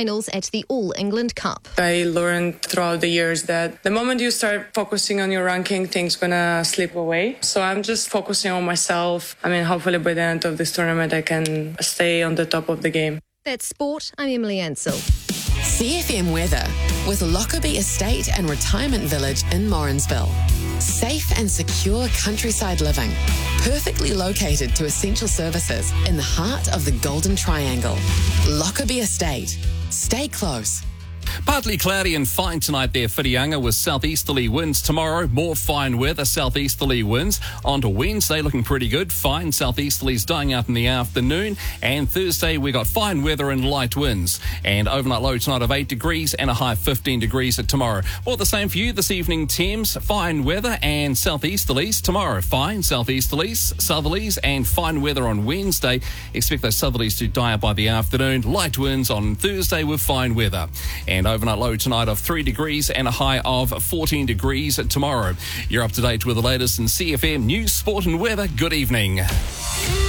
finals at the All England Cup. I learned throughout the years that the moment you start focusing on your ranking, things gonna slip away. So I'm just focusing on myself. Hopefully by the end of this tournament, I can stay on the top of the game. That's sport. I'm Emily Ansell. CFM weather with Lockerbie Estate and Retirement Village in Morrinsville. Safe and secure countryside living, perfectly located to essential services in the heart of the Golden Triangle. Lockerbie Estate. Stay close. Partly cloudy and fine tonight there, Whitianga, with southeasterly winds. Tomorrow, more fine weather, southeasterly winds. On to Wednesday, looking pretty good. Fine southeasterlies dying out in the afternoon. And Thursday, we got fine weather and light winds. And overnight low tonight of 8 degrees and a high 15 degrees at tomorrow. Well, the same for you this evening, Thames. Fine weather and southeasterlies. Tomorrow, fine southeasterlies, southerlies, and fine weather on Wednesday. Expect those southerlies to die out by the afternoon. Light winds on Thursday with fine weather. And overnight low tonight of 3 degrees and a high of 14 degrees tomorrow. You're up to date with the latest in CFM news, sport and weather. Good evening.